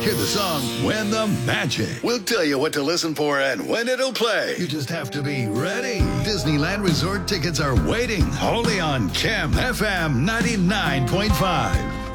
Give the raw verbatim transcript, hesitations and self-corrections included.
Hear the song When the Magic. We'll tell you what to listen for and when it'll play. You just have to be ready. Disneyland Resort tickets are waiting only on Chem F M ninety-nine point five.